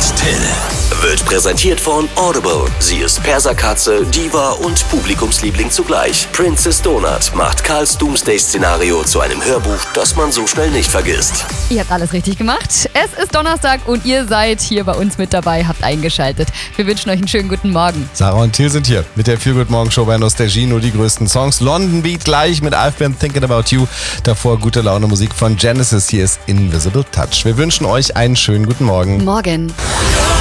Till wird präsentiert von Audible. Sie ist Perserkatze, Diva und Publikumsliebling zugleich. Princess Donut macht Karls Doomsday-Szenario zu einem Hörbuch, das man so schnell nicht vergisst. Ihr habt alles richtig gemacht. Es ist Donnerstag und ihr seid hier bei uns mit dabei, habt eingeschaltet. Wir wünschen euch einen schönen guten Morgen. Sarah und Till sind hier mit der Feel Good Morgen Show bei Nostalgie. Nur die größten Songs. London Beat gleich mit I've Been Thinking About You. Davor gute Laune Musik von Genesis. Hier ist Invisible Touch. Wir wünschen euch einen schönen guten Morgen. Morgen.